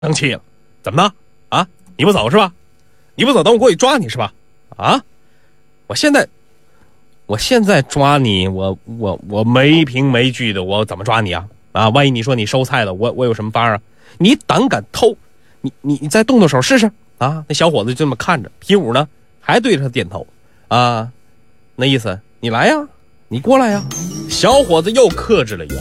生气了，怎么的啊？你不走是吧？你不走，等我过去抓你是吧？啊！我现在抓你，我没凭没据的，我怎么抓你啊？啊！万一你说你收菜了，我有什么法啊？你胆敢偷，你再动手试试啊！那小伙子就这么看着，皮五呢还对着他点头啊，那意思你来呀，你过来呀。小伙子又克制了一句，